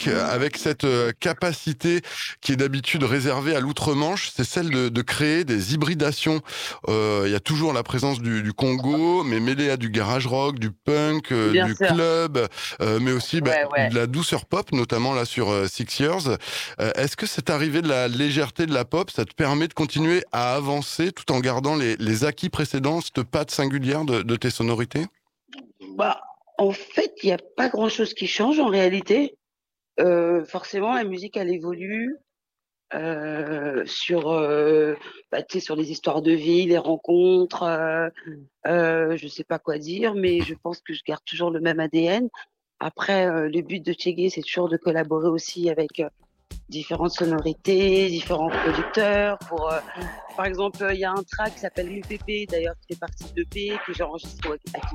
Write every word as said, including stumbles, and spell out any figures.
musique avec cette euh, capacité qui est d'habitude réservée à l'outre-Manche, c'est celle de, de créer des hybridations. Euh, Il y a toujours la présence du, du Congo, mais mêlée à du garage rock, du punk, euh, Bien du sûr. club, euh, mais aussi bah, Ouais, ouais. de la douceur pop, notamment là sur euh, Six Years. Euh, Est-ce que cette arrivée de la légèreté de la pop, ça te permet de continuer à avancer tout en gardant les, les acquis précédents, cette patte singulière de, de tes sonorités? Bah, en fait, il y a pas grand-chose qui change en réalité. Heu, forcément, la musique, elle évolue, heu, sur, heu, bah, tu sais, sur les histoires de vie, les rencontres, heu heu, je sais pas quoi dire, mais je pense que je garde toujours le même A D N. Après, heu, le but de Tchégué, c'est toujours de collaborer aussi avec, heu, différentes sonorités, différents producteurs pour, heu, par exemple, il y a un track qui s'appelle Mu P P, d'ailleurs qui fait partie de l'E P, que j'ai enregistré avec